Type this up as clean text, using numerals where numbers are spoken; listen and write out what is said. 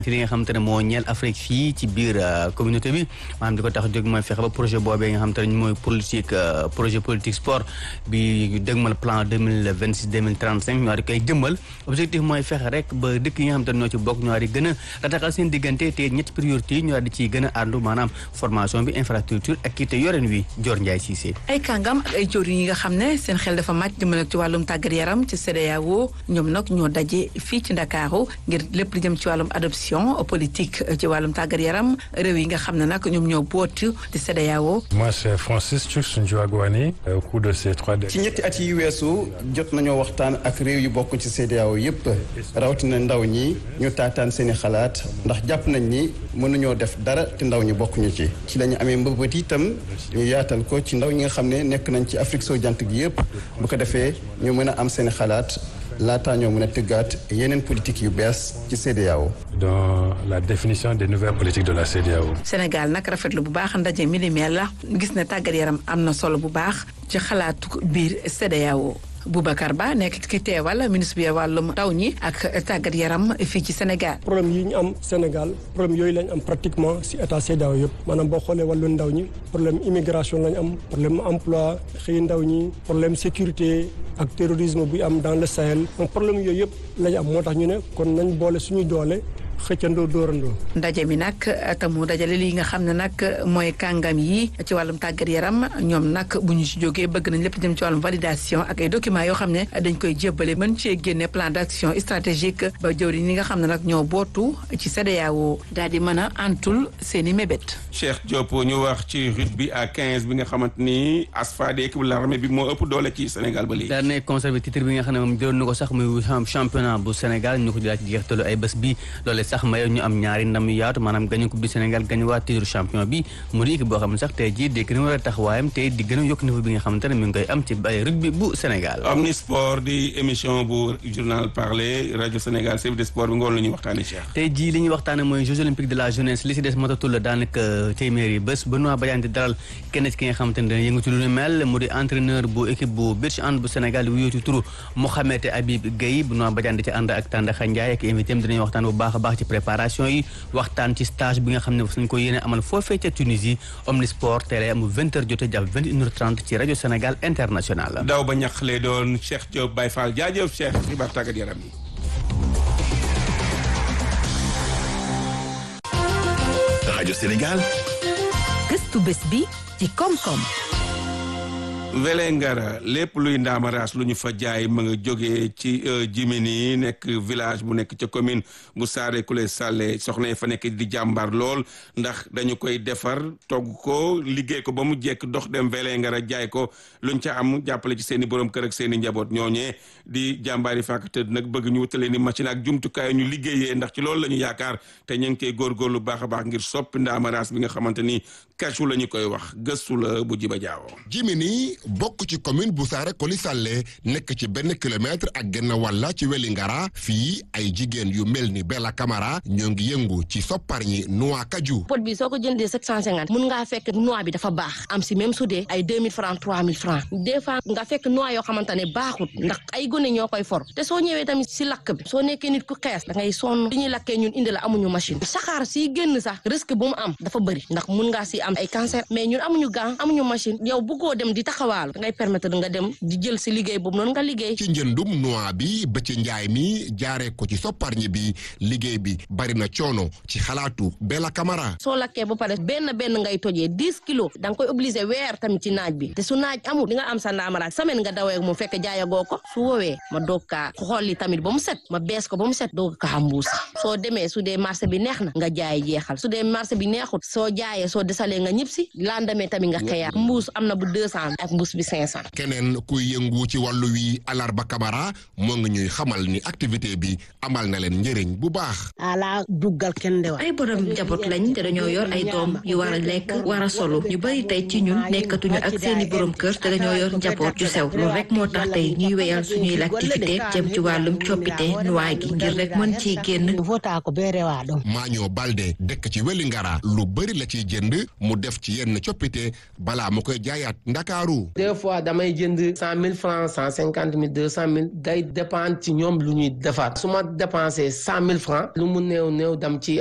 ci li nga xamante ne moo ñeel Afrique fii ci biir communauté bi maanaam di ko tax jóg mooy fexe ba projet boobee nga xamante ne mooy projet politique sport bi dëgmal plan 2026-2035 ñoo di koy jëmmal objectif mooy fexe rek ba dëkk yi nga xamante ne ñoo ci bokk ñoo di gën a rataxal seen diggante te ñetti priorité yi ñoo di ciy gën a àndu maanaam formation bi infrastructure ak kii te yoren wi Dior Ndiaye Cissé. ay kàngam ak ay jëwriñ yi nga xam ne seen xel dafa màcc jëm nag ci wàllum tàggat yaram ci CEDEAO ñoom nag ñoo daje fii ci Ndakaaru ngir lépp li jëm ci wàllum adoption politique ci wàllum tàggat yaram réew yi nga xam ne nag ñoom ñoo bootu di CEDEAO. Moi c'est Francis Tchouks-Ndiouagouani au cours de ces 3 ci ñetti at yi weesu jot nañoo waxtaan ak réew yu bokk ci CEDEAO yépp rawatina ndaw ñi ñu taataan seeni xalaat ndax jàpp nañ ni mënuñoo def dara te ndaw ñi bokkuñu ci la ñu amee mbëbët itam ñu yaatal ko ci ndaw ñi nga xam ne nekk nañ ci Afrique soo jant gi yépp bu ko defee ñu mën a am seeni xalaat laataa ñoo mën a tëggaat yeneen politique yu bees ci CEDEAO. dans la définition des nouvelles politiques de la CEDEAO. Sénégal nag rafetlu bu baax ndaje mi ni mel la gis ne tàggat yaram am na solo bu baax ci xalaatu biir CEDEAO. Boubacar Ba nekk ki teewal ministre bi wàllum ndaw ñi ak tàggat yaram fii ci Sénégal. problème yi ñu am Sénégal problème yooyu lañ am pratiquement si état CEDEAO yëpp maanaam boo xoolee wàllu ndaw ñi problème immigration lañ am problème emploi xëy ndaw ñi problème sécurité ak terrorisme bu am dans le Sahel donc problème yooyu yëpp lañ am moo tax ñu ne kon nañ boole suñuy doole. xëccandoo dóorandoo. ndaje mi nag tamu dajale lii nga xam ne nag mooy kàngam yi ci wàllum tàggat yaram ñoom nag bu ñu ci jógee bëgg nañ lépp jëm ci wàllum validation ak ay documents yoo xam ne dañ koy jébbale mën cee génne plan d'action stratégique ba jëwriñ ñi nga xam ne nag ñoo bootu ci CEDEAO daal di mën a antul seen i mébét. Cheikh Diop ñu wax ci rugby à 15 bi nga xamante ni ASFA di équipe l'armée bi moo ëpp doole ci Sénégal ba léegi. daal ne conservé titre bi nga xam ne moom jëloon na ko sax muy championnat bu Sénégal ñu ko jëlaat ci jeexitalu ay bés bi loole sax mayo ñu am ñaari ndam yu yaatu maanaam gañu coupe du Sénégal gañu waa titre champion bi mu di équipe boo xam ne sax tey jii di gën a war a taxawaayam te di gën a yokk niveau bi nga xamante ne mi ngi koy am ci rugby bu Sénégal. Omnisport di émission bu journal parler rajo Sénégal service de sport bi ngoon la ñuy waxtaanee Cheikh. tey jii li ñuy waxtaanee mooy Jeux olympiques de la jeunesse li si des matatul la daanaka téeméeri bés Benoît Badiane di dalal kenn ci ki nga xamante ne dana yëngu ci lu ni mel mu di entraîneur bu équipe bu beach hand bu Sénégal bu yóotu turu Mouhamed Habib Gueye Benoît Badiane di ci ànd ak Tandakha Ndiaye ak invité am dinañu waxtaan bu baax a baax ci préparation yi waxtaan ci stage bi nga xam ne suñ ko yéene amal foofee ca Tunisie Omnisport télé am 20h jotee jàpp 21h30 ci rajo Sénégal international. daw ba ñax lay doon Cheikh Diop Baye Fall jaajëf Cheikh xibaar tàggat yaram yi. rajo Sénégal. gëstu bés bi ci koom-koom. Vélingara lépp luy ndaamaraas lu ñu fa jaay ma nga jógee ci Jimini nekk village bu nekk ca commune bu Saare-Kulé Sallé soxna yi fa nekk di jàmbar lool ndax dañu koy defar togg ko liggéey ko ba mu jekk dox dem Vélingara jaay ko luñ ca am jàppale ci seen i borom kër ak seen i njaboot ñooñee di jàmbaar yi fàkk tëdd nag bëgg ñu wutale ni machine ak jumtukaay ñu liggéeyee ndax ci loolu la ñu yaakaar te ñu ngi koy góorgóorlu baax a baax ngir soppi ndaamaraas bi nga xamante ni kacu la ñu koy wax gëstu la bu jiba jaawo Jimini bokk ci commune bu Saare-Kulé Sallé nekk ci benn kilomètre ak genn wàlla ci Vélingara fii ay jigéen yu mel ni Bella Camara ñoo ngi yëngu ci sopparñi noix kaju. pot bi soo ko jëndee 750 mun ngaa fekk noix bi dafa baax am si même su dee ay 2000 francs 3000 francs des fois nga fekk noix yoo xamante ne baaxut ndax ay gone ñoo koy for te soo ñëwee tamit si lakk bi soo nekkee nit ku xees da ngay sonn li ñuy lakkee ñun indi la amuñu machine saxaar si génn sax risque bu mu am dafa bëri ndax mun ngaa si am ay cancer mais ñun amuñu gant amuñu machine yow bëggoo dem di taxawaalu ngay permettre nga dem di jël si liggéey boobu noonu nga liggéey. ci njëndum noix bi ba ci njaay mi jaaree ko ci sopparñi bi liggéey bi bari na coono ci xalaatu Bella Camara. soo lakkee ba pare benn ngay tojee 10 kilos da nga koy obligé weer tamit ci naaj bi te su naaj amul di nga am sa ndaamaraas semaine nga dawee mu fekk jaayagoo ko su woowee ma doog kaa xolli tamit ba mu set ma bees ko ba mu set doog kaa mbuus soo demee su dee marché bi neex na nga jaay jeexal su dee marché bi neexut soo jaayee soo desalee nga ñib si lendemain tamit nga xëyaat mbuus am na bu 200 ak mbuus bi 500. keneen kuy yëngu ci wàllu wi Alarba Camara moo ngi ñuy xamal ni activité bi amal na leen njëriñ bu baax. ala duggal kenn de ay borom njaboot lañ te dañoo yor ay doom yu war a lekk war a solo ñu bari tey ci ñun nekkatuñu ak seeni borom kër te dañoo yor njaboot ju sew loolu rek moo tax tey ñuy wéyal suñuy activité jëm ci wàllum coppite noix gi ngir rek mën ciy génn. Maañoo Balde dëkk ci Vélingara lu bari la ciy jënd mu def ci yenn coppite balaa mu koy jaayaat Ndakaaru. des fois damay jënd 100 000 francs 150 000 200 000 day dépendre ci ñoom lu ñuy defar su ma dépensé 100 000 francs lu mu néew néew dam ci